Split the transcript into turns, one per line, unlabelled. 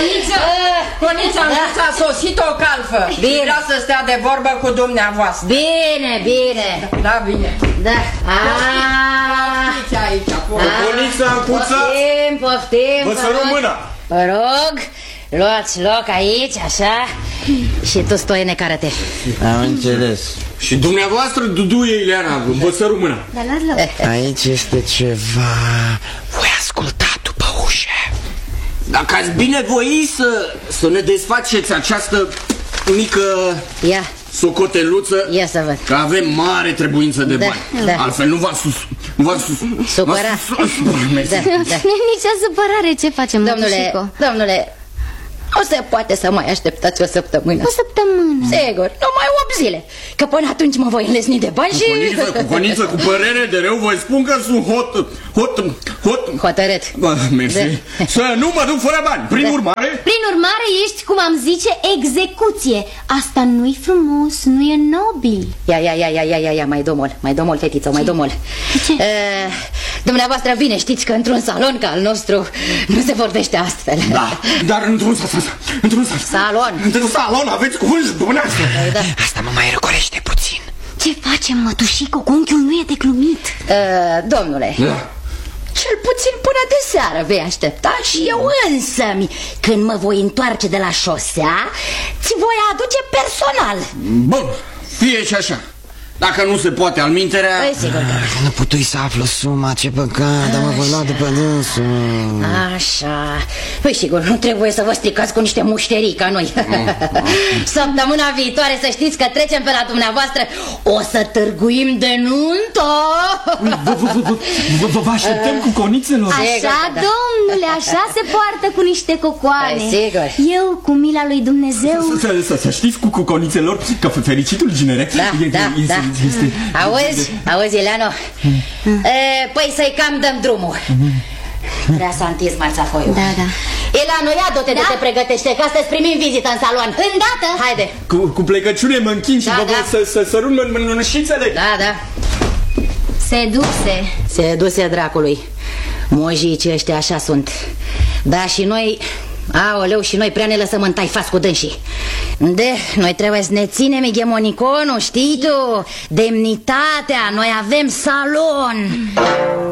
Conița, a sosit o calfă. Bine. Vrea să stea de vorbă cu dumneavoastră.
Bine, bine.
Da, bine.
Da.
Conița,
Ancuța.
Poftim.
Vă sărut mâna.
Vă rog, luați loc aici, așa. Și tu, Stoiene, care-te.
Am înțeles.
Și dumneavoastră, Duduie Ileana, vă sărut mâna.
Aici este ceva. Voi asculta după ușă.
Dacă ați binevoi să ne desfaceți această mică socoteluță,
ia să văd.
că avem mare trebuință de bani. Altfel nu v-ați
supăra.
Nici o supărare, ce facem,
Domnule, o se poate să mai așteptați o săptămână.
O săptămână?
Sigur, numai 8 zile. Că până atunci mă voi înlesni de bani și...
Cu Coniță, cu părere de rău, vă spun că sunt
hotărât.
Mersi. Să nu mă duc fără bani. Prin urmare,
ești, cum am zice, execuție. Asta nu-i frumos, nu e nobil.
Ia, mai domol, fetiță, mai domol. Dumneavoastră bine știți că într-un salon ca al nostru nu se vorbește astfel.
Da, dar într-un salon aveți cuvânt zbunească.
Asta mă mai răcorește puțin.
Ce facem, mătușico? Unchiul nu e de glumit.
Domnule, cel puțin până de seară vei aștepta și eu însămi, când mă voi întoarce de la șosea, ți voi aduce personal.
Bun, fie și așa. Dacă nu se poate alminterea...
Nu putui să aflu suma, ce păcat, dar mă voi lua după dânsul.
Așa. Păi sigur, nu trebuie să vă stricați cu niște mușterii ca noi. Săptămâna viitoare să știți că trecem pe la dumneavoastră. O să târguim de nuntă.
Vă așteptăm cu conițelor.
Așa, domnule, așa se poartă cu niște cocoane.
Sigur.
Eu, cu mila lui Dumnezeu.
Să știți cu conițelor că fericitul ginere.
Da. Auzi, Ileano? Păi să-i cam dăm drumul. Vrea să întiz marțafoiul.
Da.
Ileano, ia du-te de te pregătește, că astăzi primim vizită în salon.
Îndată.
Haide.
Cu plecăciune mă închin și vă să sărut mânușițele.
Da.
Se
duse dracului. Mojicii ăștia așa sunt. Da, și noi... Aoleu, și noi prea ne lăsăm în taifas cu dânsii. Noi trebuie să ne ținem egemoniconul, știi tu? Demnitatea, noi avem salon.